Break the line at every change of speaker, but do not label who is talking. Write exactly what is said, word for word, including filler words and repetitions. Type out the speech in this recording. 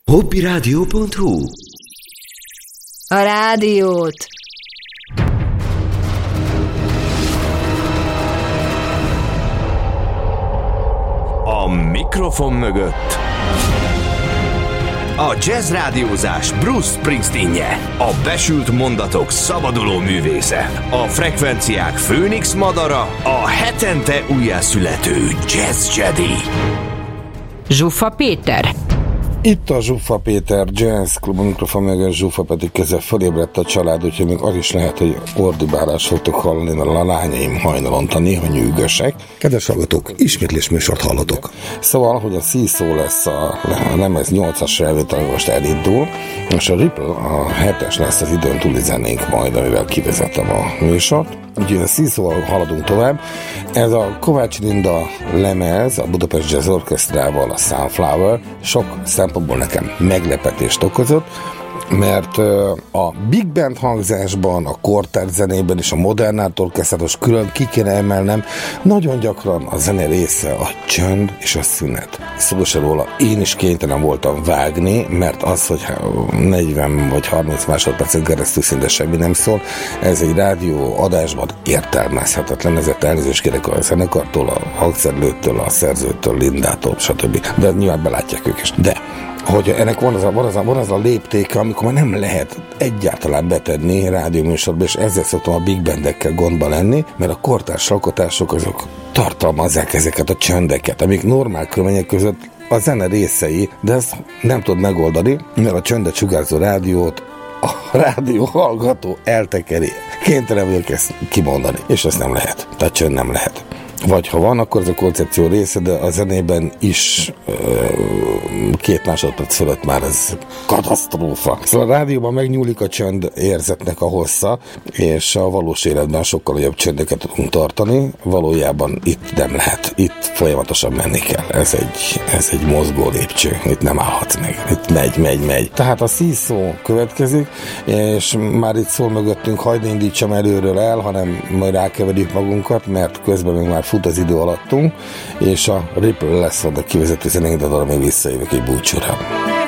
hobbiradio pont hu.
A rádiót.
A mikrofon mögött a jazz rádiózás Bruce Springsteenje, a besült mondatok szabaduló művésze, a frekvenciák főnix madara, a hetente újjászülető Jazz Jedi.
Zsuffa Péter.
Itt a Zsuffa Péter Jazz Klub, a mikrofon mögött Zsuffa pedig közel felébredt a család, úgyhogy még az is lehet, hogy ordibálás fogtok hallani, mert a lányaim hajnalonta néha nyűgösek.
Kedves hallgatók, ismétlés műsort hallotok.
Szóval, hogy a Seesaw lesz a lemez nyolcas elvétel, most elindul, és a Ripple a hetes lesz az időn túli zenénk majd, amivel kivezetem a műsort. Úgyhogy a Seesaw-val haladunk tovább. Ez a Kovács Linda lemez a Budapest Jazz Orchestrával, a Sunflower sok szempontból nekem meglepetést okozott, mert a big band hangzásban, a kortárs zenében és a modernától kezdetos külön ki kéne emelnem, nagyon gyakran a zene része a csönd és a szünet. Szó se róla, én is kénytelen voltam vágni, mert az, hogy negyven vagy harminc másodpercen keresztül szinte semmi nem szól, ez egy rádió adásban értelmezhetetlen, ezért elnézést kérek a zenekartól, a hangszerlőtől, a szerzőtől, Lindától, stb. De nyilván belátják ők is. De hogy ennek van az a, van az a, van az a léptéke, amikor már nem lehet egyáltalán betenni rádióműsorba, és ezzel szoktam a big bandekkel gondba lenni, mert a kortárs alkotások azok tartalmazzák ezeket a csöndeket, amik normál körülmények között a zene részei, de ezt nem tud megoldani, mert a csöndet sugárzó rádiót a rádió hallgató eltekeri. Kénytelen vagyok ezt kimondani, és ezt nem lehet. Tehát csönd nem lehet. Vagy ha van, akkor ez a koncepció része, de a zenében is ö, két másodperc fölött már ez katasztrófa. Szóval a rádióban megnyúlik a csönd érzetnek a hossza, és a valós életben sokkal jobb csöndeket tudunk tartani. Valójában itt nem lehet. Itt folyamatosan menni kell. Ez egy, ez egy mozgó lépcső. Itt nem állhatsz meg. Itt megy, megy, megy. Tehát a Seesaw következik, és már itt szól mögöttünk, hadd indítsam előről el, hanem majd rákeverjük magunkat, mert közben még már fut az idő alattunk, és a Ripple lesz a kivezető zenénk, de arra még visszajövök egy búcsúra.